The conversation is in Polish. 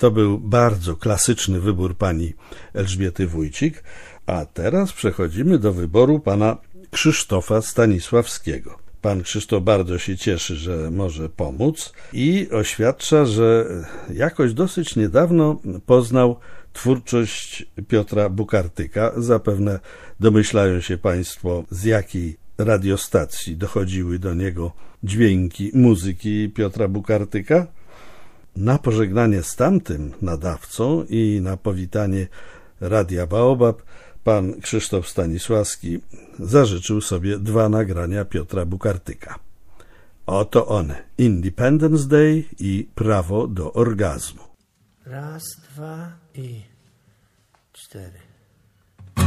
To był bardzo klasyczny wybór pani Elżbiety Wójcik, a teraz przechodzimy do wyboru pana Krzysztofa Stanisławskiego. Pan Krzysztof bardzo się cieszy, że może pomóc i oświadcza, że jakoś dosyć niedawno poznał twórczość Piotra Bukartyka. Zapewne domyślają się państwo, z jakiej radiostacji dochodziły do niego dźwięki muzyki Piotra Bukartyka. Na pożegnanie z tamtym nadawcą i na powitanie Radia Baobab pan Krzysztof Stanisławski zażyczył sobie 2 nagrania Piotra Bukartyka. Oto one: Independence Day i Prawo do orgazmu. 1, 2 i 4.